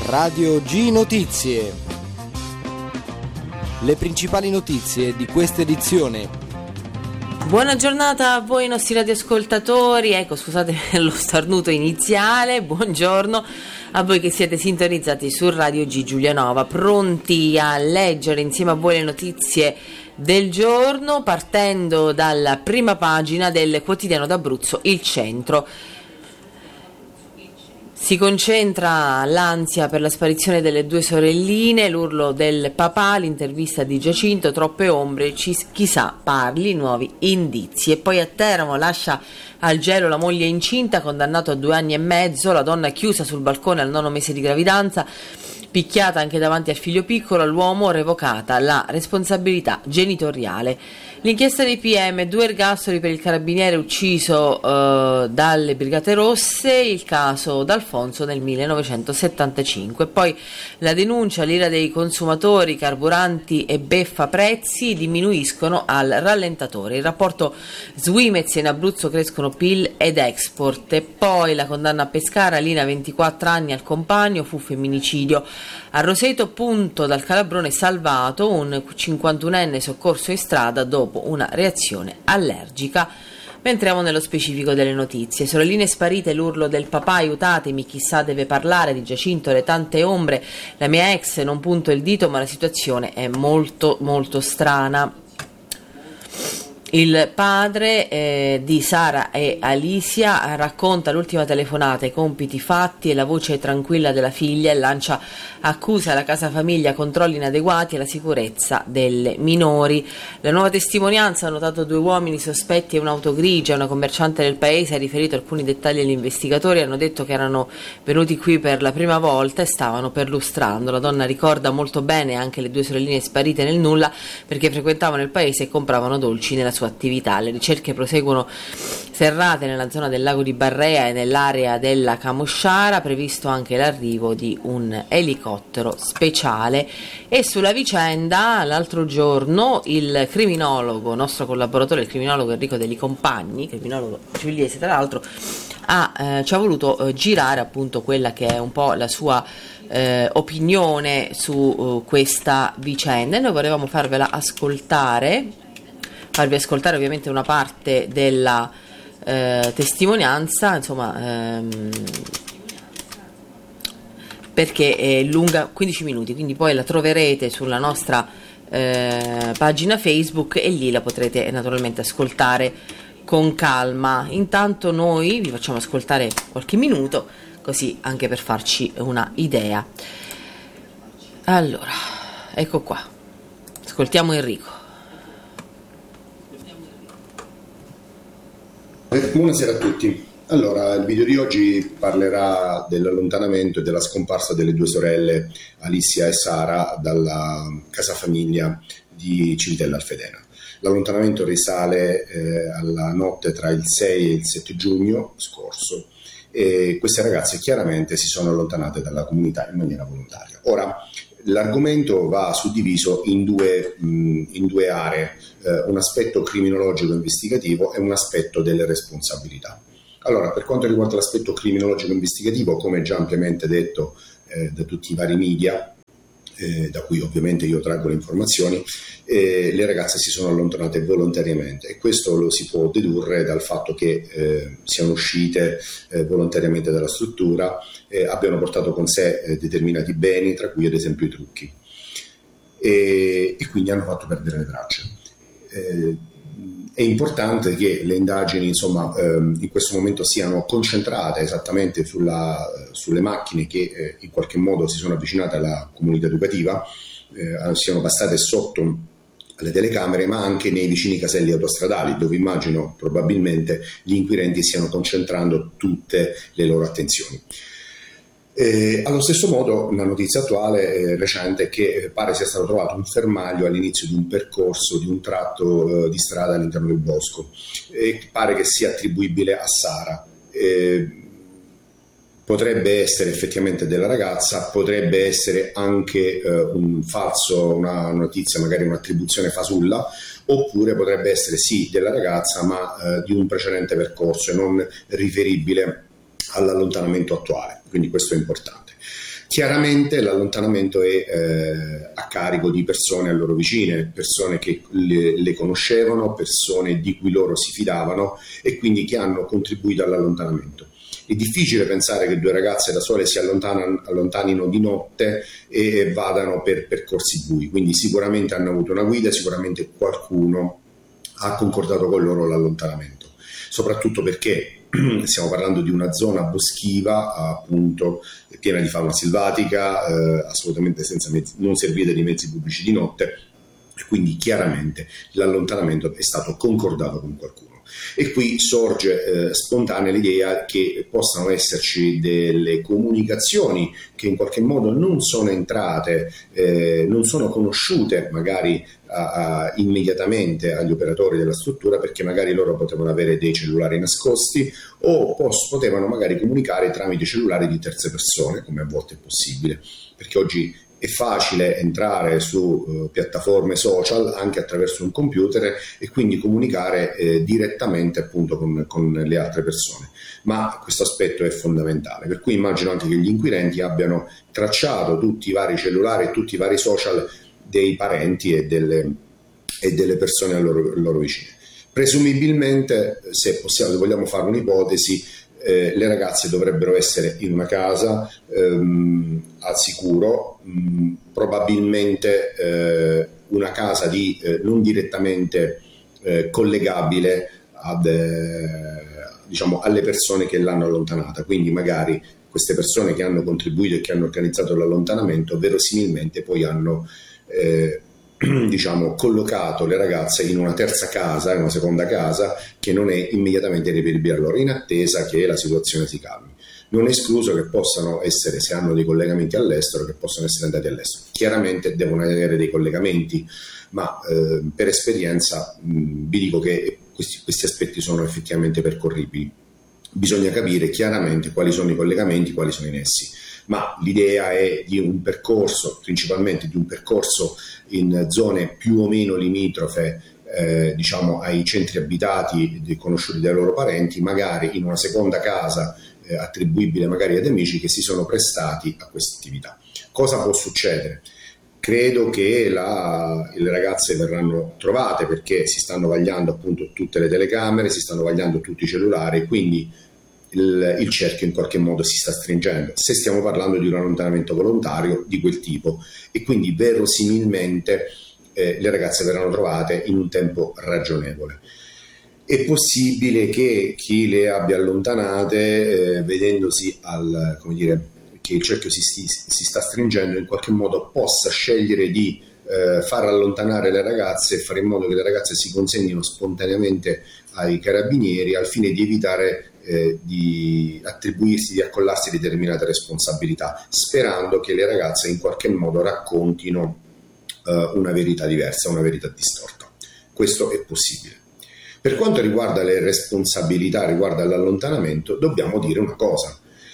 Radio G Notizie. Le principali notizie di questa edizione. Buona giornata a voi nostri radioascoltatori, scusate lo starnuto iniziale, buongiorno a voi che siete sintonizzati su Radio G Giulianova, pronti a leggere insieme a voi le notizie del giorno, partendo dalla prima pagina del quotidiano d'Abruzzo, Il Centro. Si concentra l'ansia per la sparizione delle due sorelline, l'urlo del papà, l'intervista di Giacinto, troppe ombre, chissà parli, nuovi indizi. E poi a Teramo lascia al gelo la moglie incinta, condannato a 2 anni e mezzo, la donna chiusa sul balcone al 9° mese di gravidanza, picchiata anche davanti al figlio piccolo, all'uomo revocata la responsabilità genitoriale. L'inchiesta dei PM, 2 ergastoli per il carabiniere ucciso dalle Brigate Rosse, il caso D'Alfonso nel 1975. Poi la denuncia, l'ira dei consumatori, carburanti e beffa prezzi diminuiscono al rallentatore. Il rapporto Svimez, in Abruzzo crescono PIL ed export. E poi la condanna a Pescara, Lina 24 anni al compagno, fu femminicidio. A Roseto, punto dal calabrone salvato, un 51enne soccorso in strada dopo una reazione allergica. Ma entriamo nello specifico delle notizie. Sorelline sparite, l'urlo del papà, aiutatemi, chissà deve parlare, di Giacinto, le tante ombre, la mia ex, non punto il dito, ma la situazione è molto molto strana. Il padre di Sara e Alicia racconta l'ultima telefonata, i compiti fatti e la voce tranquilla della figlia, e lancia accusa alla casa famiglia, controlli inadeguati e la sicurezza delle minori. La nuova testimonianza ha notato 2 uomini sospetti e un'auto grigia. Una commerciante del paese ha riferito alcuni dettagli agli investigatori, hanno detto che erano venuti qui per la prima volta e stavano perlustrando. La donna ricorda molto bene anche le 2 sorelline sparite nel nulla, perché frequentavano il paese e compravano dolci nella sua attività. Le ricerche proseguono serrate nella zona del lago di Barrea e nell'area della Camosciara, previsto anche l'arrivo di un elicottero speciale. E sulla vicenda, l'altro giorno il criminologo, nostro collaboratore, il criminologo Enrico Deli Compagni, criminologo pugliese tra l'altro, ci ha voluto girare appunto quella che è un po' la sua opinione su questa vicenda, e noi volevamo farvi ascoltare ovviamente una parte della testimonianza, insomma, perché è lunga 15 minuti, quindi poi la troverete sulla nostra pagina Facebook e lì la potrete naturalmente ascoltare con calma. Intanto noi vi facciamo ascoltare qualche minuto, così anche per farci una idea. Allora, ecco qua, ascoltiamo Enrico. Buonasera a tutti. Allora, il video di oggi parlerà dell'allontanamento e della scomparsa delle 2 sorelle Alicia e Sara dalla casa famiglia di Civitella Alfedena. L'allontanamento risale alla notte tra il 6 e il 7 giugno scorso, e queste ragazze chiaramente si sono allontanate dalla comunità in maniera volontaria. Ora, l'argomento va suddiviso in due aree, un aspetto criminologico investigativo e un aspetto delle responsabilità. Allora, per quanto riguarda l'aspetto criminologico investigativo, come già ampiamente detto da tutti i vari media, da cui ovviamente io traggo le informazioni, le ragazze si sono allontanate volontariamente, e questo lo si può dedurre dal fatto che siano uscite volontariamente dalla struttura, abbiano portato con sé determinati beni, tra cui ad esempio i trucchi, e quindi hanno fatto perdere le tracce. È importante che le indagini, insomma, in questo momento siano concentrate esattamente sulle macchine che in qualche modo si sono avvicinate alla comunità educativa, siano passate sotto alle telecamere, ma anche nei vicini caselli autostradali, dove immagino probabilmente gli inquirenti stiano concentrando tutte le loro attenzioni. Allo stesso modo, una notizia attuale recente è che pare sia stato trovato un fermaglio all'inizio di un percorso, di un tratto di strada all'interno del bosco, e pare che sia attribuibile a Sara. Potrebbe essere effettivamente della ragazza, potrebbe essere anche un falso, una notizia, magari un'attribuzione fasulla, oppure potrebbe essere sì della ragazza, ma di un precedente percorso e non riferibile all'allontanamento attuale, quindi questo è importante. Chiaramente l'allontanamento è a carico di persone a loro vicine, persone che le conoscevano, persone di cui loro si fidavano e quindi che hanno contribuito all'allontanamento. È difficile pensare che due ragazze da sole si allontanino di notte e vadano per percorsi bui, quindi sicuramente hanno avuto una guida, sicuramente qualcuno ha concordato con loro l'allontanamento, soprattutto perché stiamo parlando di una zona boschiva, appunto piena di fauna selvatica, assolutamente non servita di mezzi pubblici di notte, e quindi chiaramente l'allontanamento è stato concordato con qualcuno. E qui sorge spontanea l'idea che possano esserci delle comunicazioni che in qualche modo non sono entrate, non sono conosciute magari immediatamente agli operatori della struttura, perché magari loro potevano avere dei cellulari nascosti o potevano magari comunicare tramite cellulari di terze persone, come a volte è possibile, perché oggi è facile entrare su piattaforme social anche attraverso un computer e quindi comunicare direttamente appunto con le altre persone, ma questo aspetto è fondamentale, per cui immagino anche che gli inquirenti abbiano tracciato tutti i vari cellulari e tutti i vari social dei parenti e delle persone a loro vicine. Presumibilmente, se vogliamo fare un'ipotesi, le ragazze dovrebbero essere in una casa al sicuro, probabilmente una casa non direttamente collegabile diciamo, alle persone che l'hanno allontanata, quindi magari queste persone che hanno contribuito e che hanno organizzato l'allontanamento verosimilmente poi hanno diciamo collocato le ragazze in una terza casa, in una seconda casa che non è immediatamente reperibile a loro, in attesa che la situazione si calmi. Non è escluso che possano essere, se hanno dei collegamenti all'estero, che possano essere andati all'estero. Chiaramente devono avere dei collegamenti, ma per esperienza vi dico che questi aspetti sono effettivamente percorribili. Bisogna capire chiaramente quali sono i collegamenti, quali sono i nessi. Ma l'idea è di un percorso, principalmente di un percorso in zone più o meno limitrofe diciamo ai centri abitati conosciuti dai loro parenti, magari in una seconda casa attribuibile magari ad amici che si sono prestati a questa attività. Cosa può succedere? Credo che le ragazze verranno trovate, perché si stanno vagliando appunto tutte le telecamere, si stanno vagliando tutti i cellulari, quindi il cerchio in qualche modo si sta stringendo, se stiamo parlando di un allontanamento volontario di quel tipo, e quindi verosimilmente le ragazze verranno trovate in un tempo ragionevole. È possibile che chi le abbia allontanate, vedendosi come dire, che il cerchio si sta stringendo, in qualche modo possa scegliere di far allontanare le ragazze e fare in modo che le ragazze si consegnino spontaneamente ai carabinieri, al fine di evitare di attribuirsi, di accollarsi determinate responsabilità, sperando che le ragazze in qualche modo raccontino una verità diversa, una verità distorta. Questo è possibile. Per quanto riguarda le responsabilità riguardo all'allontanamento, dobbiamo dire una cosa.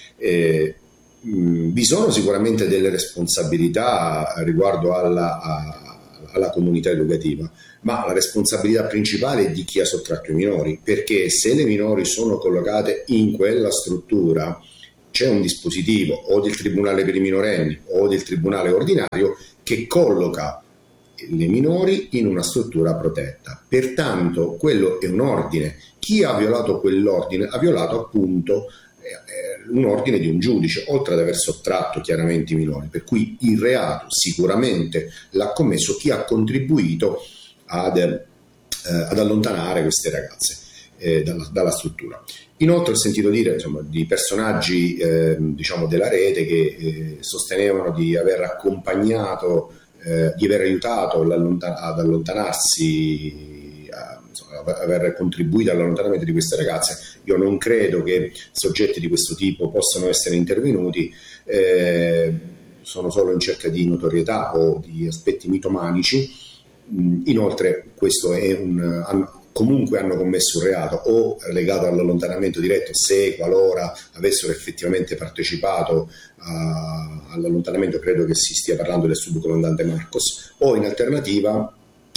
Vi sono sicuramente delle responsabilità riguardo alla comunità educativa, ma la responsabilità principale è di chi ha sottratto i minori, perché se le minori sono collocate in quella struttura c'è un dispositivo o del Tribunale per i minorenni o del Tribunale ordinario che colloca le minori in una struttura protetta. Pertanto quello è un ordine. Chi ha violato quell'ordine ha violato appunto un ordine di un giudice, oltre ad aver sottratto chiaramente i minori, per cui il reato sicuramente l'ha commesso chi ha contribuito ad allontanare queste ragazze dalla struttura. Inoltre ho sentito dire di personaggi diciamo della rete che sostenevano di aver accompagnato, di aver aiutato ad allontanarsi, aver contribuito all'allontanamento di queste ragazze. Io non credo che soggetti di questo tipo possano essere intervenuti, sono solo in cerca di notorietà o di aspetti mitomanici. Inoltre questo è comunque hanno commesso un reato o legato all'allontanamento diretto, se qualora avessero effettivamente partecipato all'allontanamento, credo che si stia parlando del subcomandante Marcos, o in alternativa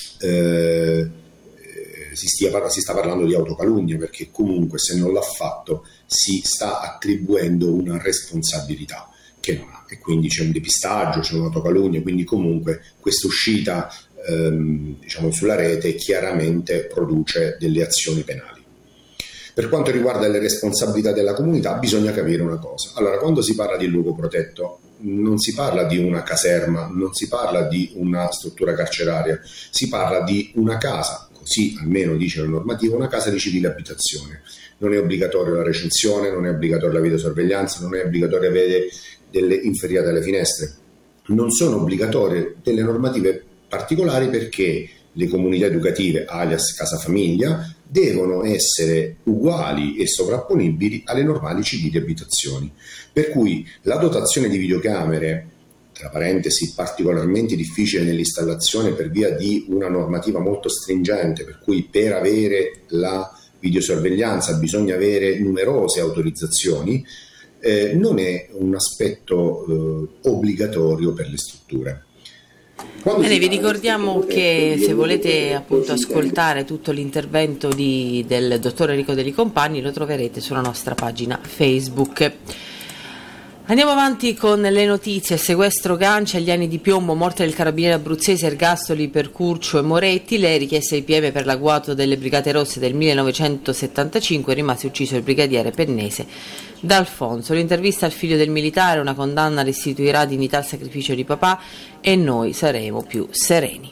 si sta parlando di autocalunnia, perché comunque se non l'ha fatto si sta attribuendo una responsabilità che non ha, e quindi c'è un depistaggio, c'è un'autocalunnia, quindi comunque questa uscita sulla rete chiaramente produce delle azioni penali. Per quanto riguarda le responsabilità della comunità, bisogna capire una cosa. Allora, quando si parla di luogo protetto, non si parla di una caserma, non si parla di una struttura carceraria, si parla di una casa, così almeno dice la normativa, una casa di civile abitazione. Non è obbligatorio la recinzione, non è obbligatoria la videosorveglianza, non è obbligatorio avere delle inferriate alle finestre. Non sono obbligatorie delle normative particolari perché le comunità educative, alias casa famiglia, devono essere uguali e sovrapponibili alle normali civili abitazioni. Per cui la dotazione di videocamere, tra parentesi particolarmente difficile nell'installazione per via di una normativa molto stringente, per cui per avere la videosorveglianza bisogna avere numerose autorizzazioni, non è un aspetto obbligatorio per le strutture. Bene, vi ricordiamo che se volete appunto ascoltare tutto l'intervento del dottor Enrico Deli Compagni lo troverete sulla nostra pagina Facebook. Andiamo avanti con le notizie. Sequestro Gancia, agli anni di piombo, morte del carabiniere abruzzese, ergastoli per Curcio e Moretti, le richieste di PM per l'agguato delle Brigate Rosse del 1975, rimase ucciso il brigadiere pennese D'Alfonso. L'intervista al figlio del militare, una condanna restituirà dignità al sacrificio di papà e noi saremo più sereni.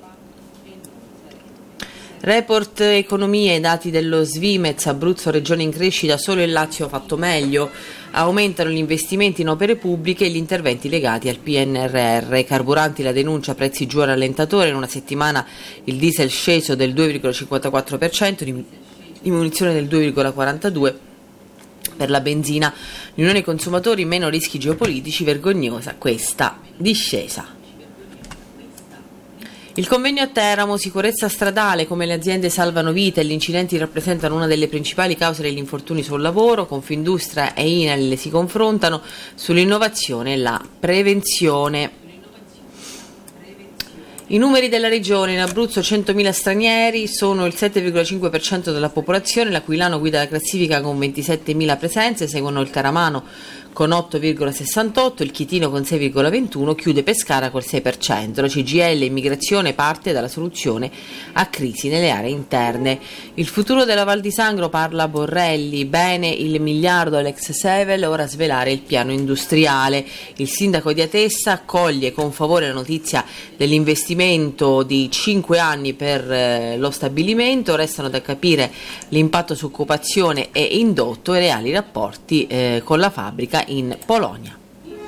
Report economia, i dati dello Svimez, Abruzzo regione in crescita, solo il Lazio ha fatto meglio, aumentano gli investimenti in opere pubbliche e gli interventi legati al PNRR, carburanti la denuncia, prezzi giù a rallentatore, in una settimana il diesel sceso del 2,54%, diminuzione del 2,42%, per la benzina, l'Unione Consumatori, meno rischi geopolitici, vergognosa questa discesa. Il convegno a Teramo, sicurezza stradale, come le aziende salvano vite e gli incidenti rappresentano una delle principali cause degli infortuni sul lavoro. Confindustria e INAIL si confrontano sull'innovazione e la prevenzione. I numeri della regione: in Abruzzo 100.000 stranieri, sono il 7,5% della popolazione, l'Aquilano guida la classifica con 27.000 presenze, seguono il Caramano con 8,68, il Chitino con 6,21, chiude Pescara col 6%. La CGIL immigrazione parte dalla soluzione a crisi nelle aree interne. Il futuro della Val di Sangro, parla Borrelli, bene il miliardo all'ex Sevel, ora svelare il piano industriale. Il sindaco di Atessa accoglie con favore la notizia dell'investimento di 5 anni per lo stabilimento, restano da capire l'impatto su occupazione e indotto e reali rapporti con la fabbrica in Polonia.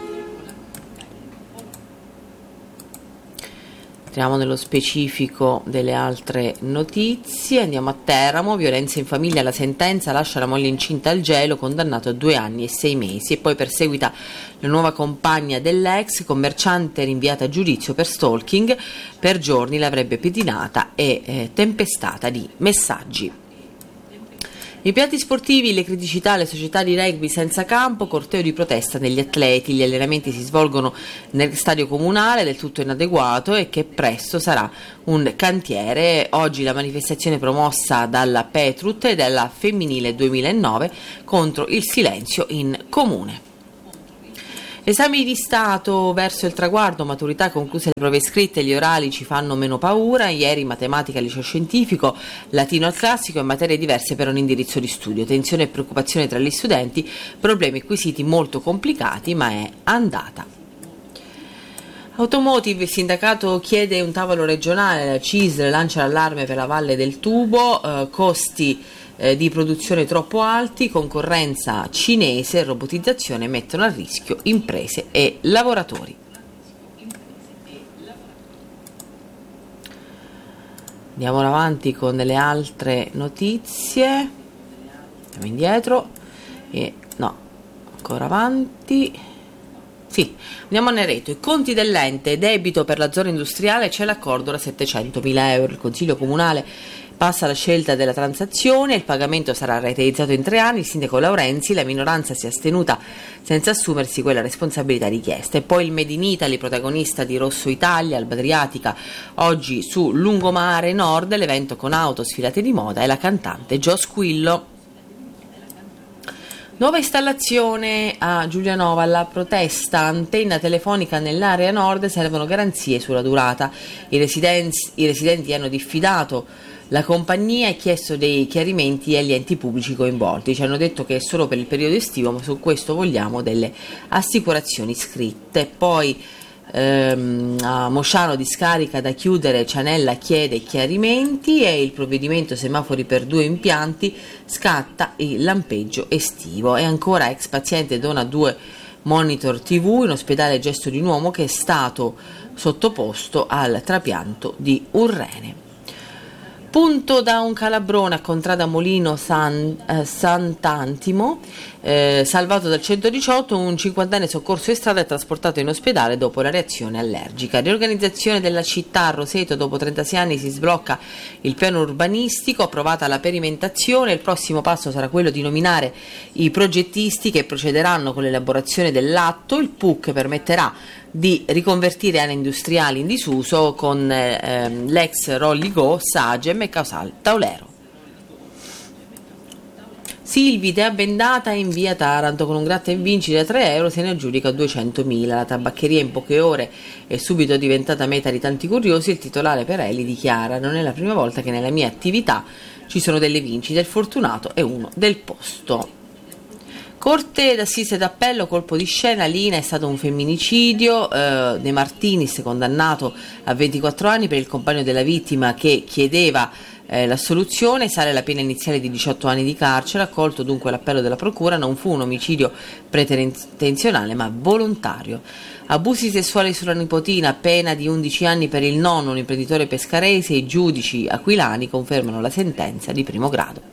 Entriamo nello specifico delle altre notizie, andiamo a Teramo, violenza in famiglia, la sentenza lascia la moglie incinta al gelo, condannato a 2 anni e 6 mesi, e poi perseguita la nuova compagna dell'ex, commerciante rinviata a giudizio per stalking, per giorni l'avrebbe pedinata e tempestata di messaggi. I piatti sportivi, le criticità, le società di rugby senza campo, corteo di protesta degli atleti, gli allenamenti si svolgono nel stadio comunale del tutto inadeguato e che presto sarà un cantiere. Oggi la manifestazione promossa dalla Petrut e dalla Femminile 2009 contro il silenzio in comune. Esami di Stato verso il traguardo, maturità concluse le prove scritte, gli orali ci fanno meno paura, ieri matematica al liceo scientifico, latino al classico e materie diverse per un indirizzo di studio, tensione e preoccupazione tra gli studenti, problemi acquisiti molto complicati ma è andata. Automotive, il sindacato chiede un tavolo regionale, la CISL lancia l'allarme per la Valle del Tubo, costi di produzione troppo alti, concorrenza cinese e robotizzazione mettono a rischio imprese e lavoratori. Andiamo avanti con le altre notizie, andiamo indietro e no, ancora avanti. Sì, andiamo a Nereto. I conti dell'ente, debito per la zona industriale, c'è l'accordo da 700.000 euro. Il Consiglio Comunale passa alla scelta della transazione, il pagamento sarà realizzato in 3 anni, il sindaco Laurenzi, la minoranza si è astenuta senza assumersi quella responsabilità richiesta. E poi il Made in Italy, protagonista di Rosso Italia, Alba Adriatica, oggi su Lungomare Nord, l'evento con auto, sfilate di moda e la cantante Jo Squillo. Nuova installazione a Giulianova, alla protesta antenna telefonica nell'area nord, servono garanzie sulla durata. I residenti hanno diffidato la compagnia e chiesto dei chiarimenti agli enti pubblici coinvolti. Ci hanno detto che è solo per il periodo estivo, ma su questo vogliamo delle assicurazioni scritte. Poi a Mosciano discarica da chiudere, Cianella chiede chiarimenti e il provvedimento semafori per 2 impianti, scatta il lampeggio estivo. E ancora ex paziente dona 2 monitor TV in ospedale Gesto di un uomo che è stato sottoposto al trapianto di un rene. Punto da un calabrone a Contrada Molino Sant'Antimo, salvato dal 118, un 50enne soccorso in strada e trasportato in ospedale dopo la reazione allergica. Riorganizzazione della città a Roseto, dopo 36 anni si sblocca il piano urbanistico, approvata la perimentazione, il prossimo passo sarà quello di nominare i progettisti che procederanno con l'elaborazione dell'atto. Il PUC permetterà di riconvertire aree industriali in disuso con l'ex Rolligo, Sagem e Causal Taulero. Silvide a Bendata in via Taranto con un gratta e vinci da 3 euro se ne aggiudica 200.000. La tabaccheria in poche ore è subito diventata meta di tanti curiosi. Il titolare Perelli dichiara: non è la prima volta che nella mia attività ci sono delle vincite, il fortunato è uno del posto. Corte d'assise d'appello, colpo di scena, Lina è stato un femminicidio, De Martinis condannato a 24 anni per il compagno della vittima che chiedeva l'assoluzione, sale la pena iniziale di 18 anni di carcere, accolto dunque l'appello della procura, non fu un omicidio pretenzionale ma volontario. Abusi sessuali sulla nipotina, pena di 11 anni per il nonno, un imprenditore pescarese, i giudici aquilani confermano la sentenza di primo grado.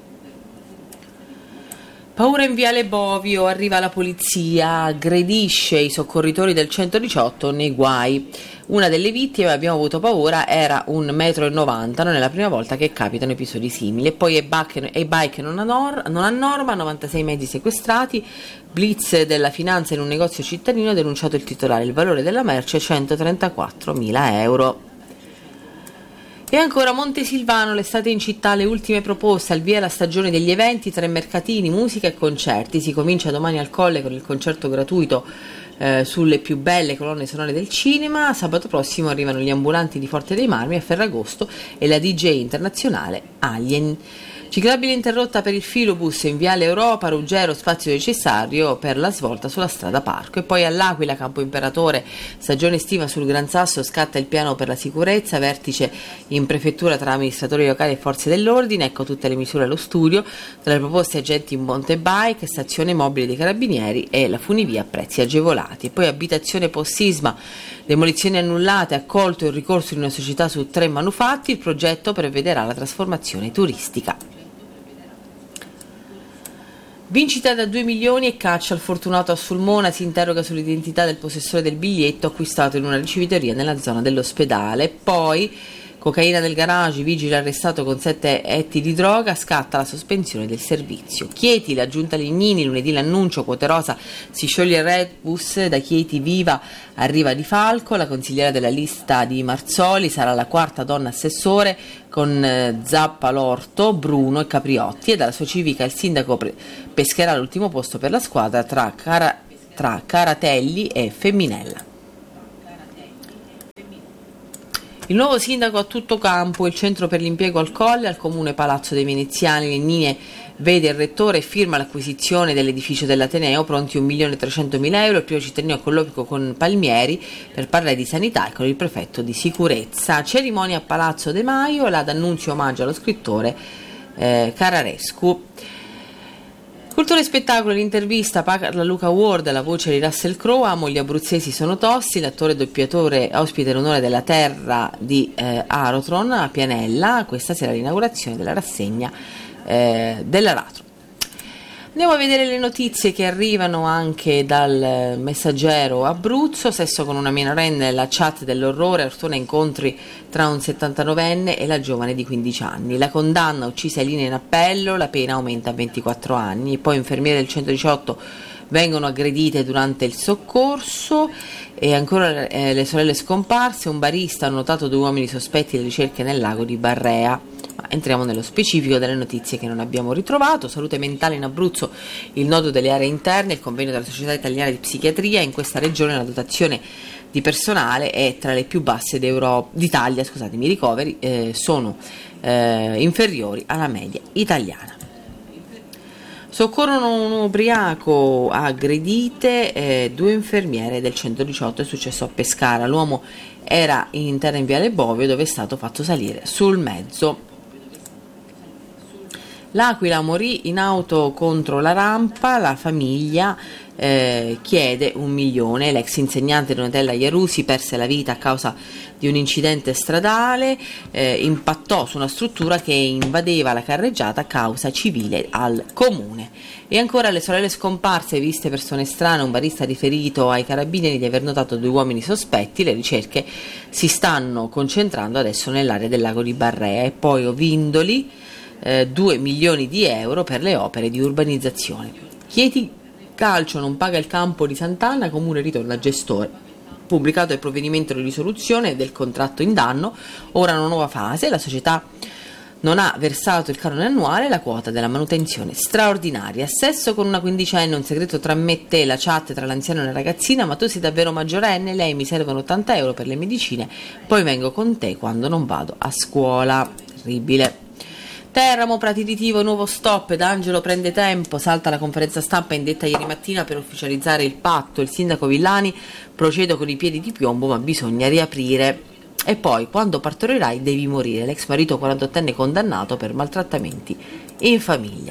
Paura in viale Bovio, arriva la polizia, aggredisce i soccorritori del 118 nei guai. Una delle vittime, abbiamo avuto paura, era 1,90 m, non è la prima volta che capitano episodi simili. E poi i bike non a norma, 96 mezzi sequestrati, blitz della finanza in un negozio cittadino, denunciato il titolare, il valore della merce 134.000 euro. E ancora Montesilvano, l'estate in città, le ultime proposte, al via la stagione degli eventi, 3 mercatini, musica e concerti. Si comincia domani al Colle con il concerto gratuito sulle più belle colonne sonore del cinema. Sabato prossimo arrivano gli ambulanti di Forte dei Marmi a Ferragosto e la DJ internazionale Alien. Ciclabile interrotta per il filobus in viale Europa, Ruggero, spazio necessario per la svolta sulla strada Parco. E poi all'Aquila, Campo Imperatore, stagione estiva sul Gran Sasso, scatta il piano per la sicurezza, vertice in prefettura tra amministratori locali e forze dell'ordine, ecco tutte le misure allo studio, tra le proposte agenti in monte bike, stazione mobile dei carabinieri e la funivia a prezzi agevolati. E poi abitazione post-sisma, demolizioni annullate, accolto il ricorso di una società su 3 manufatti, il progetto prevederà la trasformazione turistica. Vincita da 2 milioni e caccia al fortunato a Sulmona, si interroga sull'identità del possessore del biglietto acquistato in una ricevitoria nella zona dell'ospedale. Poi cocaina nel garage, vigile arrestato con 7 etti di droga, scatta la sospensione del servizio. Chieti, la giunta Legnini, lunedì l'annuncio, quote rosa, si scioglie il rebus, da Chieti viva arriva Di Falco, la consigliera della lista di Marzoli sarà la 4ª donna assessore con Zappa, Lorto, Bruno e Capriotti, e dalla sua civica il sindaco pescherà l'ultimo posto per la squadra tra Caratelli e Femminella. Il nuovo sindaco a tutto campo, il centro per l'impiego al Colle, al comune Palazzo dei Veneziani, Legnini vede il rettore e firma l'acquisizione dell'edificio dell'Ateneo, pronti 1.300.000 euro, il primo cittadino a colloquio con Palmieri per parlare di sanità e con il prefetto di sicurezza. Cerimonia a Palazzo De Maio, la d'annunzio omaggio allo scrittore Cararescu. Cultura e spettacolo, l'intervista, parla Luca Ward, la voce di Russell Crowe, amo gli abruzzesi sono tosti, l'attore doppiatore ospite l'onore della terra di Arotron a Pianella, questa sera l'inaugurazione della rassegna dell'Aratro. Andiamo a vedere le notizie che arrivano anche dal Messaggero Abruzzo. Sesso con una minorenne nella chat dell'orrore, Ortona incontri tra un 79enne e la giovane di 15 anni. La condanna, uccisa Elina in appello, la pena aumenta a 24 anni. Poi infermiere del 118 vengono aggredite durante il soccorso. E ancora le sorelle scomparse, un barista ha notato 2 uomini sospetti delle ricerche nel lago di Barrea. Ma entriamo nello specifico delle notizie che non abbiamo ritrovato. Salute mentale in Abruzzo, il nodo delle aree interne, il convegno della Società Italiana di Psichiatria. In questa regione la dotazione di personale è tra le più basse d'Italia, i ricoveri sono inferiori alla media italiana. Soccorrono un ubriaco, aggredite 2 infermiere del 118, è successo a Pescara. L'uomo era in terra in Viale Bovio, dove è stato fatto salire sul mezzo. L'Aquila morì in auto contro la rampa, la famiglia chiede 1 milione. L'ex insegnante Donatella Iarusi perse la vita a causa di un incidente stradale, impattò su una struttura che invadeva la carreggiata, causa civile al comune. E ancora le sorelle scomparse, viste persone strane, un barista riferito ai carabinieri di aver notato 2 uomini sospetti. Le ricerche si stanno concentrando adesso nell'area del lago di Barrea. E poi Ovindoli, 2 milioni di euro per le opere di urbanizzazione. Chieti Calcio non paga il campo di Sant'Anna, comune ritorna gestore. Pubblicato il provvedimento di risoluzione del contratto in danno, ora una nuova fase. La società non ha versato il canone annuale, la quota della manutenzione straordinaria. Sesso con una 15enne, un segreto tra me e te, la chat tra l'anziano e la ragazzina. Ma tu sei davvero maggiorenne? Lei: mi servono 80 euro per le medicine, poi vengo con te quando non vado a scuola. Terribile. Teramo, Prati di Tivo, nuovo stop, D'Angelo prende tempo, salta la conferenza stampa indetta ieri mattina per ufficializzare il patto. Il sindaco Villani: procedo con i piedi di piombo ma bisogna riaprire. E poi: quando partorirai devi morire. L'ex marito 48enne condannato per maltrattamenti in famiglia.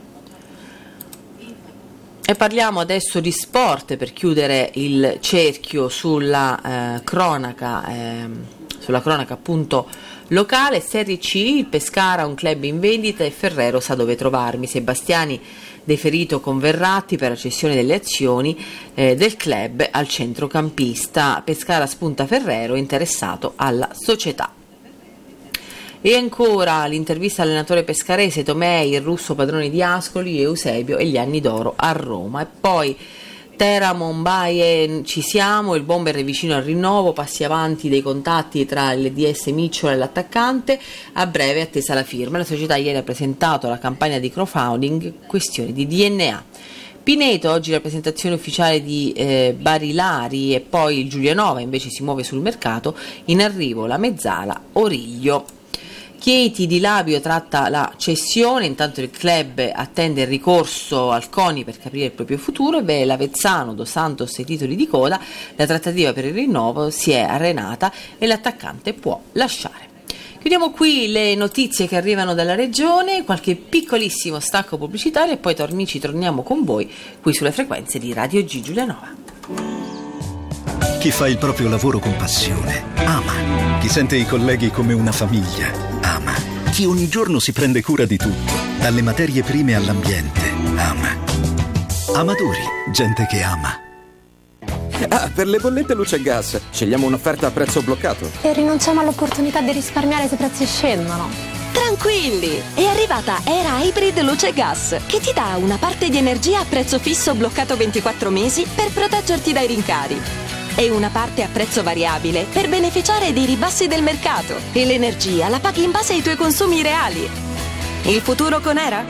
E parliamo adesso di sport per chiudere il cerchio sulla cronaca appunto locale. Serie C, il Pescara, un club in vendita e Ferrero sa dove trovarmi. Sebastiani deferito con Verratti per la cessione delle azioni del club al centrocampista. Pescara spunta Ferrero, interessato alla società. E ancora l'intervista all'allenatore pescarese Tomei, il russo padrone di Ascoli, Eusebio e gli anni d'oro a Roma. E poi Teramo, Mbaye, ci siamo, il bomber è vicino al rinnovo, passi avanti dei contatti tra il DS Micciola e l'attaccante, a breve attesa la firma. La società ieri ha presentato la campagna di crowdfunding, questioni di DNA. Pineto, oggi la presentazione ufficiale di Barilari, e poi il Giulianova invece si muove sul mercato, in arrivo la mezzala Origlio. Chieti di Labio tratta la cessione, intanto il club attende il ricorso al CONI per capire il proprio futuro. E beh, l'Avezzano, Dos Santos e titoli di coda, la trattativa per il rinnovo si è arenata e l'attaccante può lasciare. Chiudiamo qui le notizie che arrivano dalla regione, qualche piccolissimo stacco pubblicitario e poi ci torniamo con voi qui sulle frequenze di Radio G Giulianova. Chi fa il proprio lavoro con passione ama. Chi sente i colleghi come una famiglia ama. Chi ogni giorno si prende cura di tutto, dalle materie prime all'ambiente, ama. Amadori, gente che ama. Ah, per le bollette luce e gas scegliamo un'offerta a prezzo bloccato e rinunciamo all'opportunità di risparmiare se i prezzi scendono. Tranquilli, è arrivata Era Hybrid Luce e Gas, che ti dà una parte di energia a prezzo fisso bloccato 24 mesi per proteggerti dai rincari e una parte a prezzo variabile per beneficiare dei ribassi del mercato, e l'energia la paghi in base ai tuoi consumi reali. Il futuro con Era?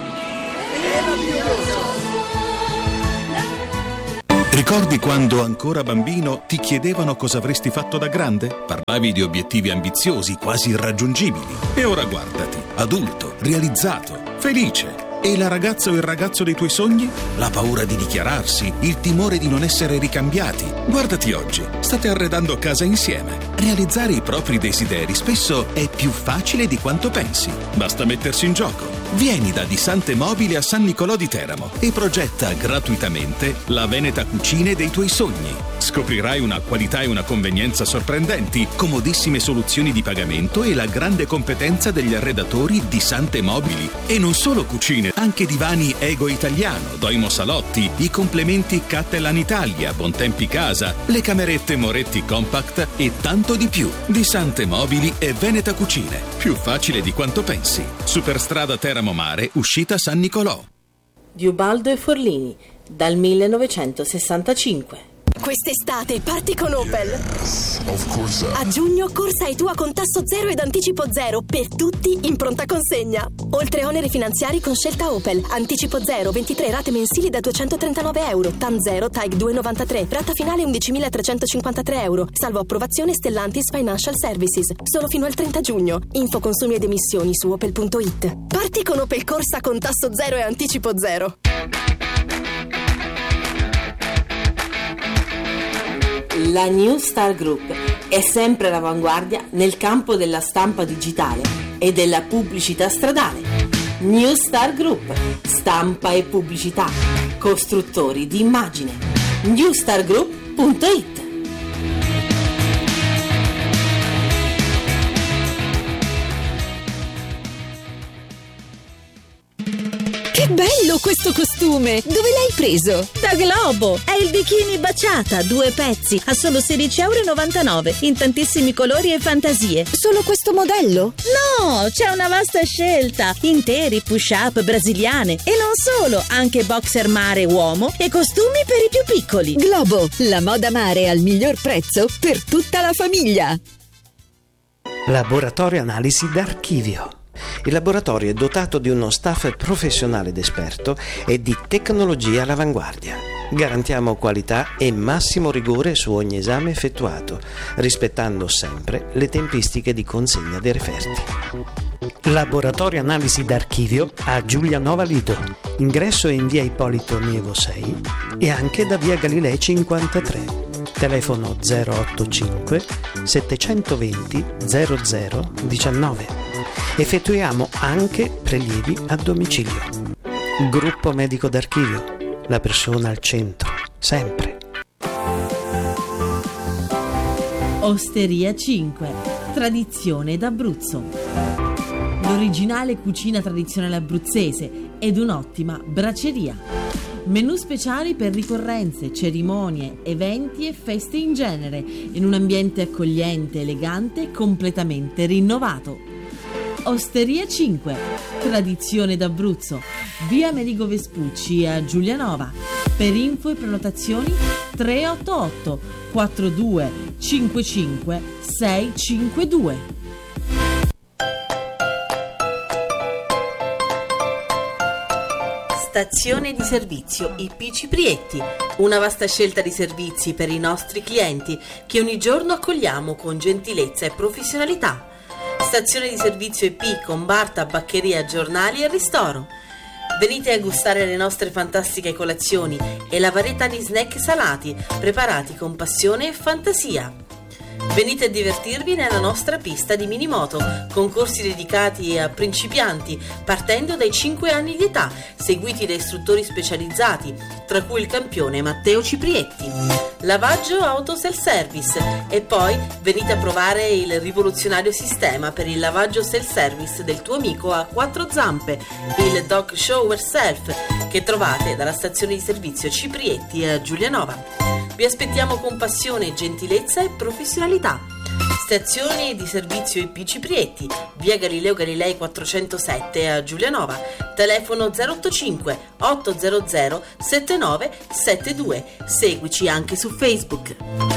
Ricordi quando ancora bambino ti chiedevano cosa avresti fatto da grande? Parlavi di obiettivi ambiziosi, quasi irraggiungibili. E ora guardati, adulto, realizzato, felice. E la ragazza o il ragazzo dei tuoi sogni? La paura di dichiararsi, il timore di non essere ricambiati. Guardati oggi, state arredando casa insieme. Realizzare i propri desideri spesso è più facile di quanto pensi. Basta mettersi in gioco. Vieni da Disante Mobile a San Nicolò di Teramo e progetta gratuitamente la Veneta Cucine dei tuoi sogni. Scoprirai una qualità e una convenienza sorprendenti, comodissime soluzioni di pagamento e la grande competenza degli arredatori Disante Mobili. E non solo cucine, anche divani Ego Italiano, Doimo Salotti, i complementi Cattelan Italia, Bontempi Casa, le camerette Moretti Compact e tanto di più. Disante Mobili e Veneta Cucine. Più facile di quanto pensi. Superstrada Teramo Mare, uscita San Nicolò. Di Ubaldo e Forlini. dal 1965. Quest'estate parti con Opel. A giugno corsa e tua con tasso zero ed anticipo zero per tutti in pronta consegna. Oltre oneri finanziari con scelta Opel. Anticipo zero, 23 rate mensili da €239. TAN 0, TAG 2,93. Rata finale 11.353 euro. Salvo approvazione Stellantis Financial Services. Solo fino al 30 giugno. Info consumi ed emissioni su opel.it. Parti con Opel corsa con tasso zero e anticipo zero. La New Star Group è sempre all'avanguardia nel campo della stampa digitale e della pubblicità stradale. New Star Group, stampa e pubblicità, costruttori di immagine. newstargroup.it. Che bello questo costume! Dove l'hai preso? Da Globo! È il bikini baciata, 2 pezzi, a solo €16,99, in tantissimi colori e fantasie. Solo questo modello? No, c'è una vasta scelta. Interi, push-up, brasiliane. E non solo, anche boxer mare uomo e costumi per i più piccoli. Globo, la moda mare al miglior prezzo per tutta la famiglia. Laboratorio Analisi d'Archivio. Il laboratorio è dotato di uno staff professionale ed esperto e di tecnologia all'avanguardia. Garantiamo qualità e massimo rigore su ogni esame effettuato, rispettando sempre le tempistiche di consegna dei referti. Laboratorio Analisi d'Archivio a Giulianova Lido. Ingresso in via Ippolito Nievo 6 e anche da via Galilei 53. Telefono 085 720 0019. Effettuiamo anche prelievi a domicilio. Gruppo Medico d'Archivio, la persona al centro, sempre. Osteria 5, tradizione d'Abruzzo. L'originale cucina tradizionale abruzzese ed un'ottima braceria. Menù speciali per ricorrenze, cerimonie, eventi e feste in genere, in un ambiente accogliente, elegante e completamente rinnovato. Osteria 5, tradizione d'Abruzzo, via Amerigo Vespucci a Giulianova. Per info e prenotazioni 388 42 55 652. Stazione di servizio IP Ciprietti, una vasta scelta di servizi per i nostri clienti che ogni giorno accogliamo con gentilezza e professionalità. Stazione di servizio IP con bar, tabaccheria, giornali e ristoro. Venite a gustare le nostre fantastiche colazioni e la varietà di snack salati preparati con passione e fantasia. Venite a divertirvi nella nostra pista di minimoto, con corsi dedicati a principianti partendo dai 5 anni di età, seguiti da istruttori specializzati, tra cui il campione Matteo Ciprietti. Lavaggio auto self-service e poi venite a provare il rivoluzionario sistema per il lavaggio self-service del tuo amico a 4 zampe, il Dog Shower Self, che trovate dalla stazione di servizio Ciprietti a Giulianova. Vi aspettiamo con passione, gentilezza e professionalità. Stazione di servizio IP Ciprietti, via Galileo Galilei 407 a Giulianova. Telefono 085 800 7972. Seguici anche su Facebook.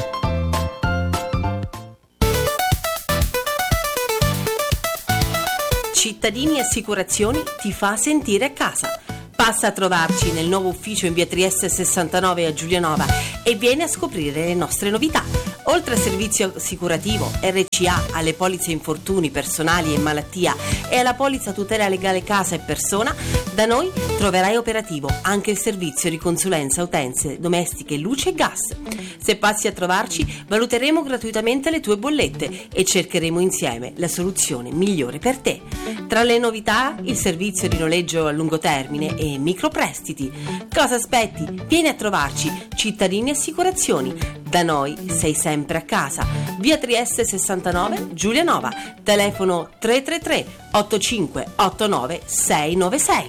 Cittadini Assicurazioni ti fa sentire a casa. Passa a trovarci nel nuovo ufficio in via Trieste 69 a Giulianova e vieni a scoprire le nostre novità. Oltre al servizio assicurativo, RCA, alle polizze infortuni personali e malattia e alla polizza tutela legale casa e persona, da noi troverai operativo anche il servizio di consulenza utenze domestiche, luce e gas. Se passi a trovarci, valuteremo gratuitamente le tue bollette e cercheremo insieme la soluzione migliore per te. Tra le novità, il servizio di noleggio a lungo termine e microprestiti. Cosa aspetti? Vieni a trovarci, Cittadini Assicurazioni. Da noi sei sempre a casa. Via Trieste 69, Giulianova. Telefono 333 85 89 696.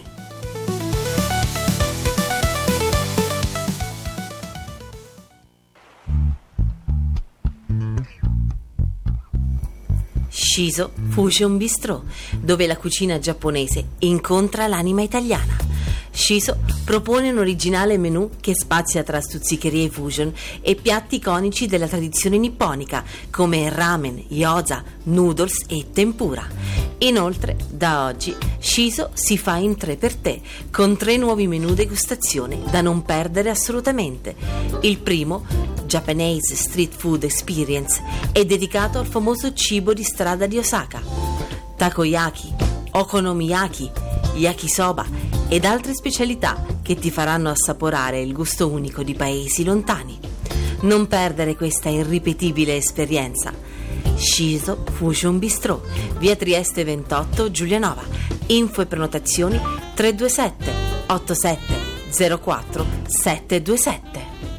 Shiso Fusion Bistro, dove la cucina giapponese incontra l'anima italiana. Shiso propone un originale menù che spazia tra stuzzicherie fusion e piatti iconici della tradizione nipponica come ramen, gyoza, noodles e tempura. Inoltre, da oggi Shiso si fa in 3 per te, con 3 nuovi menù degustazione da non perdere assolutamente. Il primo, Japanese Street Food Experience, è dedicato al famoso cibo di strada di Osaka. Takoyaki, okonomiyaki, yakisoba ed altre specialità che ti faranno assaporare il gusto unico di paesi lontani. Non perdere questa irripetibile esperienza. Shiso Fusion Bistro, via Trieste 28, Giulianova. Info e prenotazioni 327 87 04 727.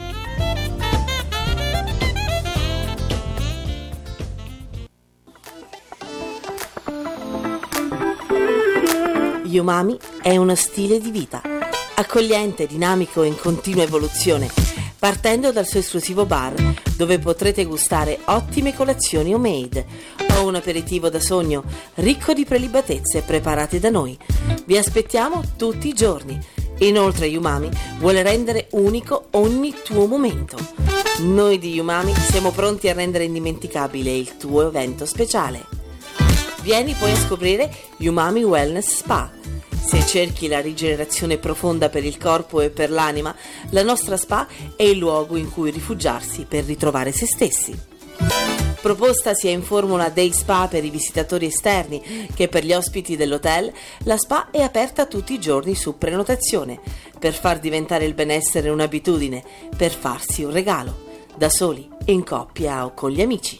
Umami è uno stile di vita, accogliente, dinamico e in continua evoluzione, partendo dal suo esclusivo bar, dove potrete gustare ottime colazioni homemade o un aperitivo da sogno, ricco di prelibatezze preparate da noi. Vi aspettiamo tutti i giorni. Inoltre Umami vuole rendere unico ogni tuo momento. Noi di Umami siamo pronti a rendere indimenticabile il tuo evento speciale. Vieni poi a scoprire Umami Wellness Spa. Se cerchi la rigenerazione profonda per il corpo e per l'anima, la nostra spa è il luogo in cui rifugiarsi per ritrovare se stessi. Proposta sia in formula day spa per i visitatori esterni che per gli ospiti dell'hotel, la spa è aperta tutti i giorni su prenotazione, per far diventare il benessere un'abitudine, per farsi un regalo, da soli, in coppia o con gli amici.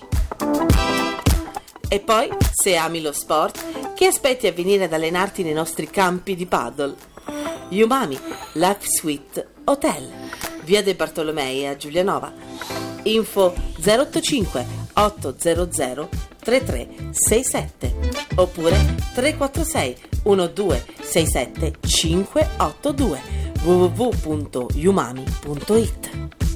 E poi, se ami lo sport, che aspetti a venire ad allenarti nei nostri campi di paddle? Umami Life Suite Hotel, via De Bartolomei a Giulianova. Info 085 800 3367 oppure 346 1267 582 www.umami.it.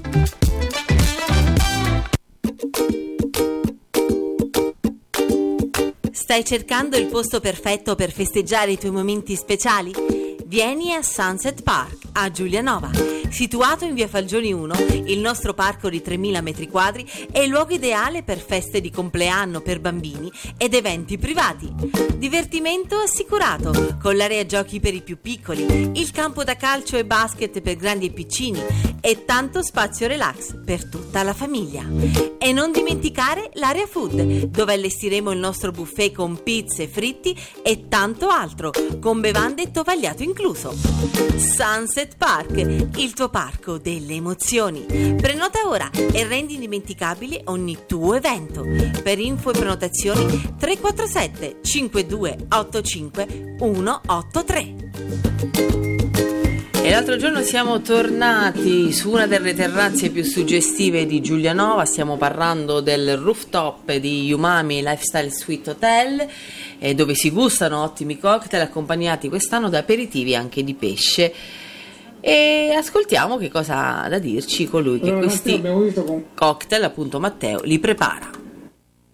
Stai cercando il posto perfetto per festeggiare i tuoi momenti speciali? Vieni a Sunset Park a Giulianova. Situato in via Falgioni 1, il nostro parco di 3.000 metri quadri è il luogo ideale per feste di compleanno per bambini ed eventi privati. Divertimento assicurato, con l'area giochi per i più piccoli, il campo da calcio e basket per grandi e piccini e tanto spazio relax per tutta la famiglia. E non dimenticare l'area food, dove allestiremo il nostro buffet con pizze, fritti e tanto altro, con bevande e tovagliato incluso. Sunset Park, il tuo parco delle emozioni. Prenota ora e rendi indimenticabile ogni tuo evento. Per info e prenotazioni 347 5285 183. E l'altro giorno siamo tornati su una delle terrazze più suggestive di Giulianova. Stiamo parlando del rooftop di Umami Lifestyle Suite Hotel, dove si gustano ottimi cocktail accompagnati quest'anno da aperitivi anche di pesce. E ascoltiamo che cosa ha da dirci colui che questi cocktail, appunto Matteo, li prepara.